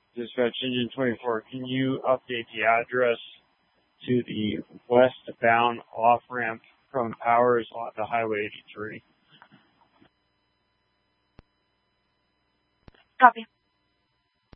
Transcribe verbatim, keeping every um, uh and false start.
Dispatch Engine twenty-four, can you update the address to the westbound off-ramp from Powers onto Highway eighty-three? Copy.